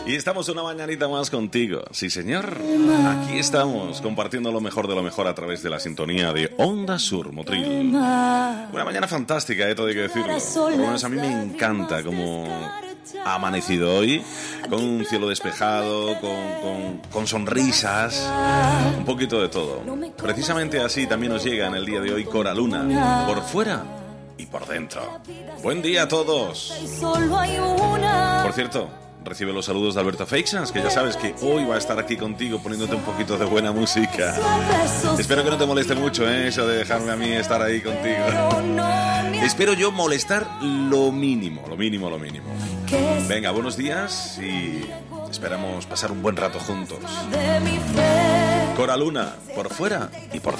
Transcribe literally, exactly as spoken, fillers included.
Y estamos una mañanita más contigo. Sí, señor. Aquí estamos, compartiendo lo mejor de lo mejor a través de la sintonía de Onda Sur Motril. Una mañana fantástica, eh, todo hay que decirlo. Por lo menos a mí me encanta cómo ha amanecido hoy, con un cielo despejado, con, con, con sonrisas, un poquito de todo. Precisamente así también nos llega en el día de hoy Cora Luna, por fuera y por dentro. Buen día a todos. Por cierto, recibe los saludos de Alberto Feixas, que ya sabes que hoy va a estar aquí contigo poniéndote un poquito de buena música. Espero que no te moleste mucho, ¿eh? Eso de dejarme a mí estar ahí contigo. Espero yo molestar lo mínimo, lo mínimo, lo mínimo. Venga, buenos días y esperamos pasar un buen rato juntos. Cora Luna, por fuera y por